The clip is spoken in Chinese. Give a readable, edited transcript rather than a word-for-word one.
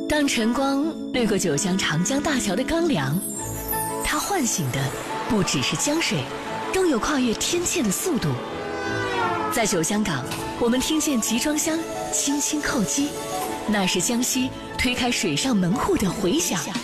当晨光掠过九江长江大桥的钢梁，它唤醒的不只是江水，更有跨越天堑的速度。在九江港，我们听见集装箱轻轻叩击，那是江西推开水上门户的回响。